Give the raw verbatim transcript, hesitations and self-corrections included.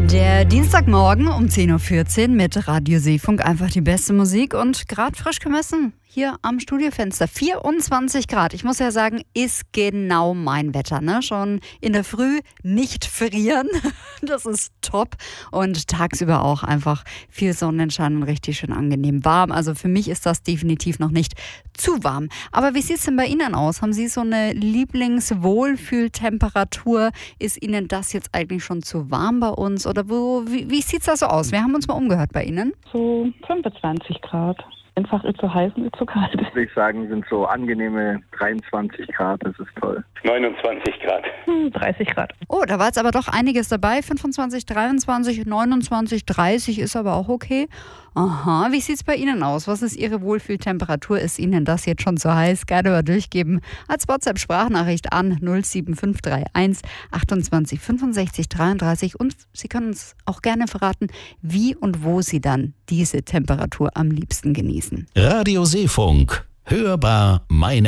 Der Dienstagmorgen um zehn Uhr vierzehn mit Radio Seefunk, einfach die beste Musik und gerade frisch gemessen hier am Studiofenster. vierundzwanzig Grad. Ich muss ja sagen, ist genau mein Wetter. Ne? Schon in der Früh nicht frieren. Das ist top. Und tagsüber auch einfach viel Sonnenschein und richtig schön angenehm warm. Also für mich ist das definitiv noch nicht zu warm. Aber wie sieht es denn bei Ihnen aus? Haben Sie so eine Lieblingswohlfühltemperatur? Ist Ihnen das jetzt eigentlich schon zu warm bei uns? Oder wo, wie, wie sieht es da so aus? Wir haben uns mal umgehört bei Ihnen. So fünfundzwanzig Grad. Einfach nicht zu heiß und nicht zu kalt. Würde ich sagen, sind so angenehme dreiundzwanzig Grad, das ist toll. neunundzwanzig Grad. Hm, dreißig Grad. Oh, da war jetzt aber doch einiges dabei. fünfundzwanzig, dreiundzwanzig, neunundzwanzig, dreißig ist aber auch okay. Aha, wie sieht es bei Ihnen aus? Was ist Ihre Wohlfühltemperatur? Ist Ihnen das jetzt schon zu heiß? Gerne mal durchgeben. Als WhatsApp-Sprachnachricht an null sieben fünf drei eins achtundzwanzig fünfundsechzig dreiunddreißig und Sie können uns auch gerne verraten, wie und wo Sie dann diese Temperatur am liebsten genießen. Radio Seefunk. Hörbar meine